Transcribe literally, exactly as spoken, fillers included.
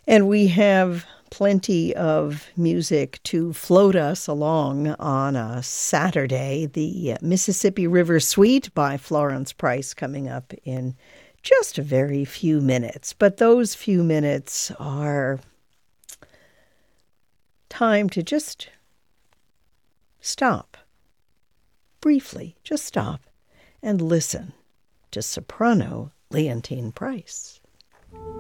And we have plenty of music to float us along on a Saturday. The Mississippi River Suite by Florence Price coming up in just a very few minutes. But those few minutes are time to just stop, briefly, just stop and listen to soprano Leontyne Price.